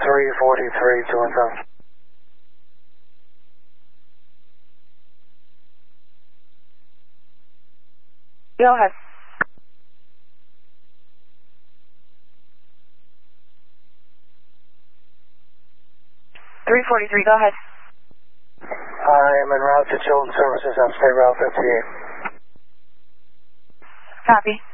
343, 217. Go ahead. .343, go ahead. I am en route to Children's Services, upstate Route 58. Copy.